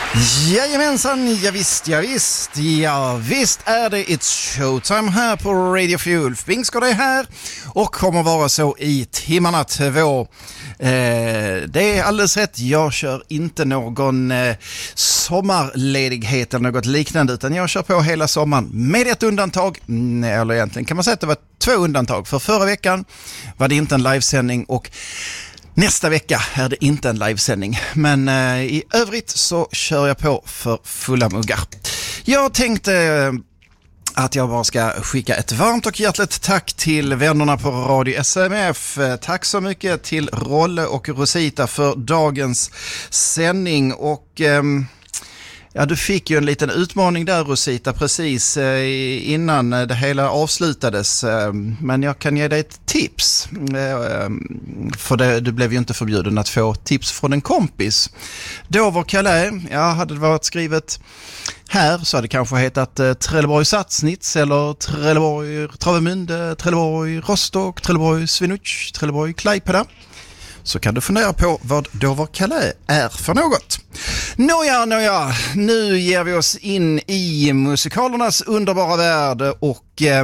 Jajamensan, ja visst är det It's Showtime här på Radio Fuel. Finkskård är här och kommer vara så i timmarna 2. Det är alldeles rätt, jag kör inte någon sommarledighet eller något liknande, utan jag kör på hela sommaren med ett undantag, eller egentligen kan man säga att det var 2 undantag. För förra veckan var det inte en livesändning och nästa vecka är det inte en livesändning, men i övrigt så kör jag på för fulla muggar. Jag tänkte att jag bara ska skicka ett varmt och hjärtligt tack till vännerna på Radio SMF. Tack så mycket till Rolle och Rosita för dagens sändning och... Ja, du fick ju en liten utmaning där, Rosita, precis innan det hela avslutades. Men jag kan ge dig ett tips. För du blev ju inte förbjuden att få tips från en kompis. Då var Calais, hade det varit skrivet här så hade det kanske hetat Trelleborg Satsnitz eller Trelleborg Travemünde, Trelleborg Rostock, Trelleborg Svinuc, Trelleborg Klaipeda. Så kan du fundera på vad Dover Calais är för något. Nåja, nu ger vi oss in i musikalernas underbara värld och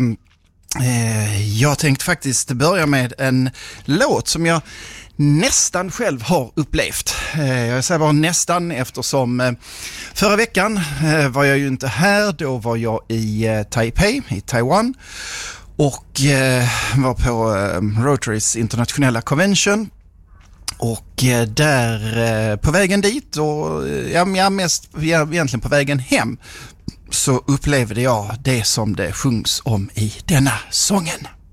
jag tänkte faktiskt börja med en låt som jag nästan själv har upplevt. Jag säger bara nästan eftersom förra veckan var jag ju inte här, då var jag i Taipei, i Taiwan och var på Rotarys internationella convention. Och där på vägen dit och egentligen på vägen hem så upplevde jag det som det sjungs om i denna sången.